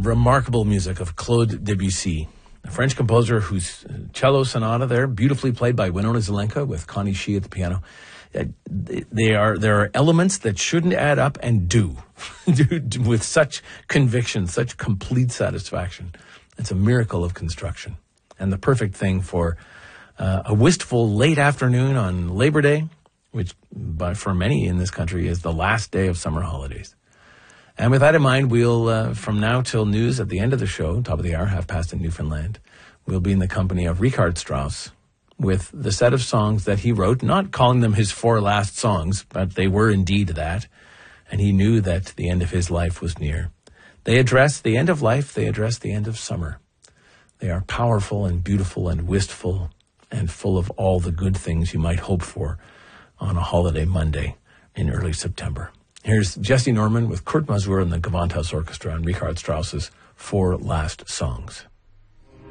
remarkable music of Claude Debussy, a French composer whose cello sonata there, beautifully played by Winona Zelenka with Connie Shee at the piano. There are elements that shouldn't add up and do with such conviction, such complete satisfaction. It's a miracle of construction and the perfect thing for a wistful late afternoon on Labor Day, which for many in this country is the last day of summer holidays. And with that in mind, we'll, from now till news at the end of the show, top of the hour, 5:30 in Newfoundland, we'll be in the company of Richard Strauss with the set of songs that he wrote, not calling them his 4 last songs, but they were indeed that. And he knew that the end of his life was near. They address the end of life. They address the end of summer. They are powerful and beautiful and wistful and full of all the good things you might hope for on a holiday Monday in early September. Here's Jesse Norman with Kurt Masur and the Gewandhaus Orchestra and Richard Strauss's 4 last songs.